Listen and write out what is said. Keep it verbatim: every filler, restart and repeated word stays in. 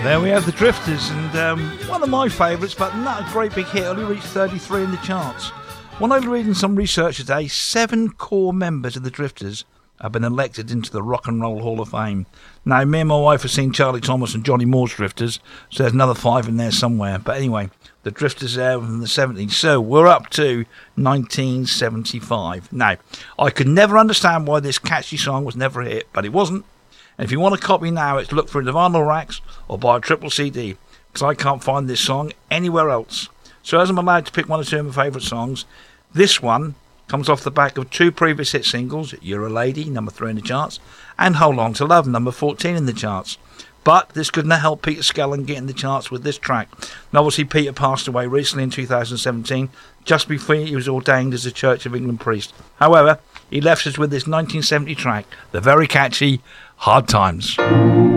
There we have the Drifters, and um, one of my favourites, but not a great big hit. Only reached thirty-three in the charts. When I was reading some research today, seven core members of the Drifters have been elected into the Rock and Roll Hall of Fame. Now, me and my wife have seen Charlie Thomas and Johnny Moore's Drifters, so there's another five in there somewhere. But anyway, the Drifters there from the seventies. So we're up to nineteen seventy-five. Now, I could never understand why this catchy song was never a hit, but it wasn't. And if you want a copy now, it's look for it in the vinyl racks or buy a triple C D, because I can't find this song anywhere else. So as I'm allowed to pick one or two of my favourite songs, this one comes off the back of two previous hit singles, You're a Lady, number three in the charts, and Hold On to Love, number fourteen in the charts. But this couldn't help Peter Skellern get in the charts with this track. And obviously Peter passed away recently in two thousand seventeen, just before he was ordained as a Church of England priest. However, he left us with this nineteen seventy track, the very catchy Hard Times.